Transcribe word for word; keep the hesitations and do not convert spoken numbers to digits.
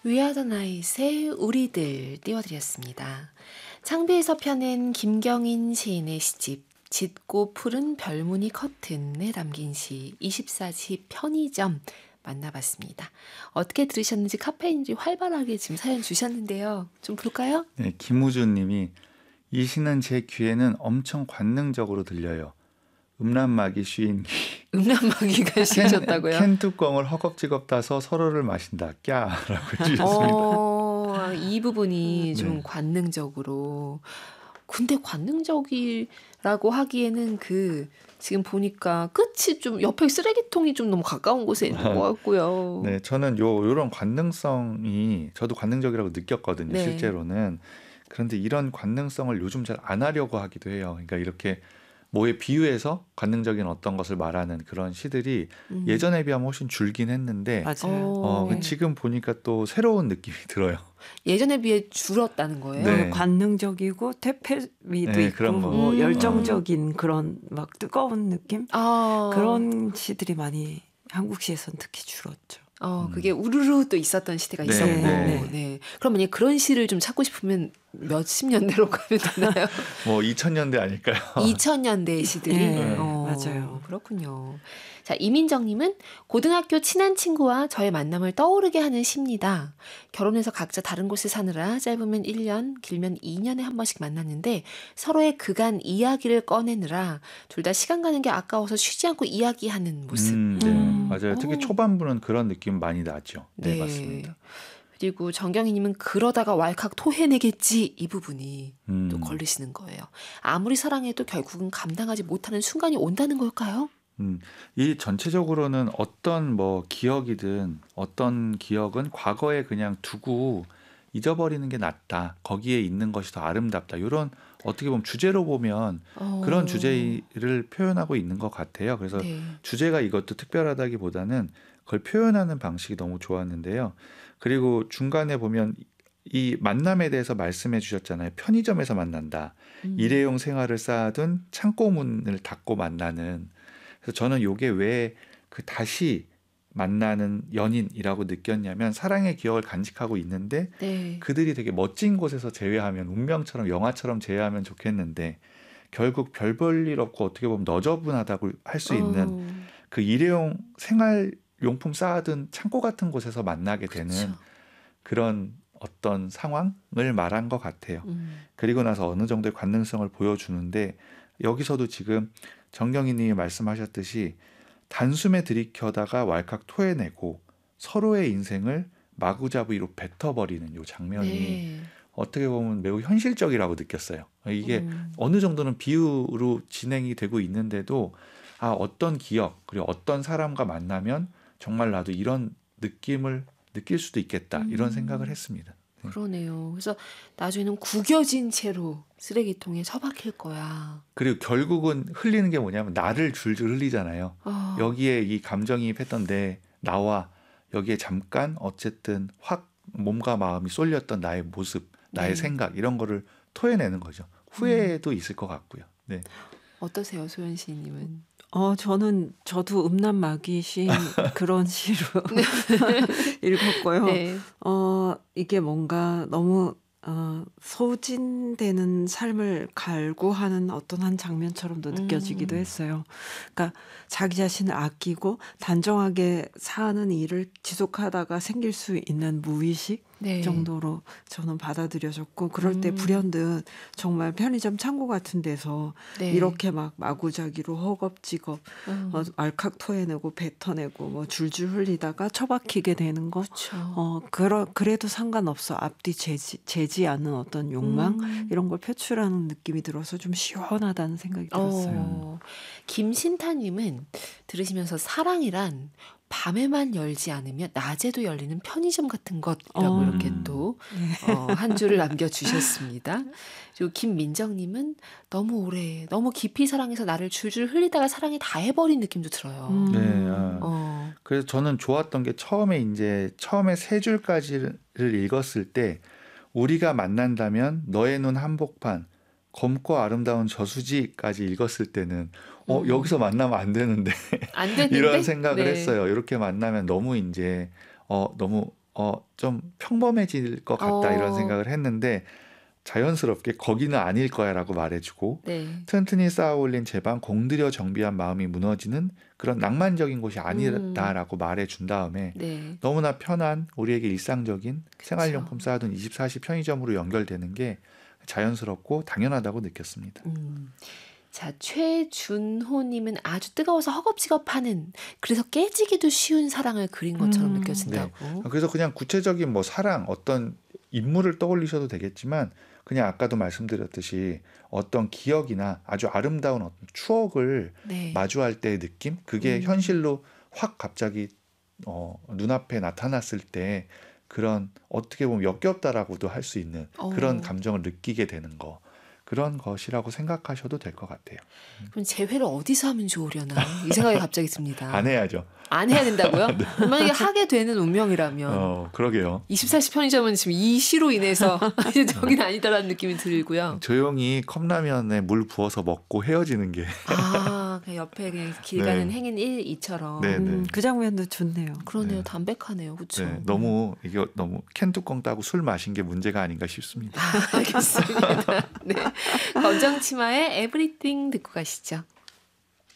위아더 나잇의 우리들 띄워드렸습니다. 창비에서 펴낸 김경인 시인의 시집 짙고 푸른 별무늬 커튼에 담긴 시 이십사 시 편의점 만나봤습니다. 어떻게 들으셨는지 카페인들이 활발하게 지금 사연 주셨는데요. 좀 볼까요? 네, 김우준 님이 이 시는 제 귀에는 엄청 관능적으로 들려요. 음란마귀 쉬인기. 음란마귀가 쉬셨다고요? 캔 뚜껑을 허겁지겁 따서 서로를 마신다. 꺄라고 해주셨습니다. 어, 이 부분이 좀 네. 관능적으로. 근데 관능적이라고 하기에는 그 지금 보니까 끝이 좀 옆에 쓰레기통이 좀 너무 가까운 곳에 있는 것 같고요. 네, 저는 요 요런 관능성이 저도 관능적이라고 느꼈거든요. 네. 실제로는. 그런데 이런 관능성을 요즘 잘 안 하려고 하기도 해요. 그러니까 이렇게 뭐에 비유해서 관능적인 어떤 것을 말하는 그런 시들이 음. 예전에 비하면 훨씬 줄긴 했는데 맞아요. 어, 네. 지금 보니까 또 새로운 느낌이 들어요. 예전에 비해 줄었다는 거예요. 네. 관능적이고 퇴폐미도 네, 있고 그런 거. 뭐 음. 열정적인 그런 막 뜨거운 느낌 아, 그런 시들이 많이 한국 시에서는 특히 줄었죠. 어, 음. 그게 우르르 또 있었던 시대가 네, 있었고, 네. 네. 그럼 만약 그런 시를 좀 찾고 싶으면 몇십 년대로 가면 되나요? 뭐 이천 년대 아닐까요? 이천 년대 시들이? 네, 어, 맞아요. 그렇군요. 자, 이민정님은 고등학교 친한 친구와 저의 만남을 떠오르게 하는 시입니다. 결혼해서 각자 다른 곳에 사느라 짧으면 일 년, 길면 이 년에 한 번씩 만났는데 서로의 그간 이야기를 꺼내느라 둘 다 시간 가는 게 아까워서 쉬지 않고 이야기하는 모습. 음, 네. 음. 맞아요. 특히 오. 초반부는 그런 느낌 많이 나죠. 네, 네. 맞습니다. 그리고 정경희님은 그러다가 왈칵 토해내겠지 이 부분이 음. 또 걸리시는 거예요. 아무리 사랑해도 결국은 감당하지 못하는 순간이 온다는 걸까요? 음, 이 전체적으로는 어떤 뭐 기억이든 어떤 기억은 과거에 그냥 두고 잊어버리는 게 낫다. 거기에 있는 것이 더 아름답다. 이런 어떻게 보면 주제로 보면 어... 그런 주제를 표현하고 있는 것 같아요. 그래서 네. 주제가 이것도 특별하다기보다는 그걸 표현하는 방식이 너무 좋았는데요. 그리고 중간에 보면 이 만남에 대해서 말씀해 주셨잖아요. 편의점에서 만난다. 음. 일회용 생활을 쌓아둔 창고 문을 닫고 만나는. 그래서 저는 요게 왜 그 다시 만나는 연인이라고 느꼈냐면 사랑의 기억을 간직하고 있는데 네. 그들이 되게 멋진 곳에서 재회하면 운명처럼 영화처럼 재회하면 좋겠는데 결국 별 볼 일 없고 어떻게 보면 너저분하다고 할 수 있는 어... 그 일회용 생활용품 쌓아둔 창고 같은 곳에서 만나게 되는 그쵸. 그런 어떤 상황을 말한 것 같아요. 음. 그리고 나서 어느 정도의 관능성을 보여주는데 여기서도 지금 정경희 님이 말씀하셨듯이 단숨에 들이켜다가 왈칵 토해내고 서로의 인생을 마구잡이로 뱉어버리는 이 장면이 네. 어떻게 보면 매우 현실적이라고 느꼈어요. 이게 음. 어느 정도는 비유로 진행이 되고 있는데도 아, 어떤 기억 그리고 어떤 사람과 만나면 정말 나도 이런 느낌을 느낄 수도 있겠다 이런 음. 생각을 했습니다. 네. 그러네요. 그래서 나중에는 구겨진 채로 쓰레기통에 처박힐 거야. 그리고 결국은 흘리는 게 뭐냐면 나를 줄줄 흘리잖아요. 어... 여기에 이 감정이입했던 내 나와 여기에 잠깐 어쨌든 확 몸과 마음이 쏠렸던 나의 모습, 나의 네. 생각 이런 거를 토해내는 거죠. 후회도 음. 있을 것 같고요. 네. 어떠세요, 소연 시인님은? 어, 저는 저도 음란마귀 시인 그런 시로 읽었고요. 네. 어, 이게 뭔가 너무 어, 소진되는 삶을 갈구하는 어떤 한 장면처럼도 느껴지기도 음. 했어요. 그러니까 자기 자신을 아끼고 단정하게 사는 일을 지속하다가 생길 수 있는 무의식 네. 정도로 저는 받아들여졌고 그럴 때 음. 불현듯 정말 편의점 창고 같은 데서 네. 이렇게 막 마구잡이로 허겁지겁 음. 어, 알칵 토해내고 뱉어내고 뭐 줄줄 흘리다가 처박히게 되는 거 그렇죠. 어, 그러, 그래도 상관없어. 앞뒤 재지, 재지 않는 어떤 욕망 음. 이런 걸 표출하는 느낌이 들어서 좀 시원하다는 생각이 들었어요. 어, 김신타님은 들으시면서 사랑이란 밤에만 열지 않으면 낮에도 열리는 편의점 같은 것이라고 어. 이렇게 또 어, 한 줄을 남겨주셨습니다. 그리고 김민정님은 너무 오래 너무 깊이 사랑해서 나를 줄줄 흘리다가 사랑에 다 해버린 느낌도 들어요. 음. 네. 아, 어. 그래서 저는 좋았던 게 처음에 이제 처음에 세 줄까지를 읽었을 때 우리가 만난다면 너의 눈 한복판 검고 아름다운 저수지까지 읽었을 때는 어 음. 여기서 만나면 안 되는데 안 됐는데 이런 생각을 네. 했어요. 이렇게 만나면 너무 이제 어 너무 어, 좀 평범해질 것 같다 어. 이런 생각을 했는데 자연스럽게 거기는 아닐 거야라고 말해주고 네. 튼튼히 쌓아올린 제방 공들여 정비한 마음이 무너지는 그런 낭만적인 곳이 음. 아니다라고 말해준 다음에 네. 너무나 편한 우리에게 일상적인 그쵸. 생활용품 쌓아둔 이십사 시 편의점으로 연결되는 게 자연스럽고 당연하다고 느꼈습니다. 음. 자, 최준호님은 아주 뜨거워서 허겁지겁하는, 그래서 깨지기도 쉬운 사랑을 그린 것처럼 음. 느껴진다고. 그래서 그냥 구체적인 뭐 사랑, 어떤 인물을 떠올리셔도 되겠지만 그냥 아까도 말씀드렸듯이 어떤 기억이나 아주 아름다운 어떤 추억을 네. 마주할 때의 느낌? 그게 음. 현실로 확 갑자기 어, 눈앞에 나타났을 때 그런 어떻게 보면 역겹다라고도 할 수 있는 그런 어. 감정을 느끼게 되는 거. 그런 것이라고 생각하셔도 될 것 같아요. 그럼 재회를 어디서 하면 좋으려나 이 생각이 갑자기 듭니다. 안 해야죠. 안 해야 된다고요? 만약에 하게 되는 운명이라면 어, 그러게요. 이십사 시 편의점은 지금 이 시로 인해서 이제 저긴 아니다라는 느낌이 들고요. 조용히 컵라면에 물 부어서 먹고 헤어지는 게 아, 그 옆에 그냥 길 가는 네. 행인 일, 이처럼. 네, 네. 음, 그 장면도 좋네요. 그러네요. 네. 담백하네요. 그렇죠. 네, 너무 이게 너무 캔 뚜껑 따고 술 마신 게 문제가 아닌가 싶습니다. 아, 알겠습니다. 네. 검정치마의 Everything 듣고 가시죠.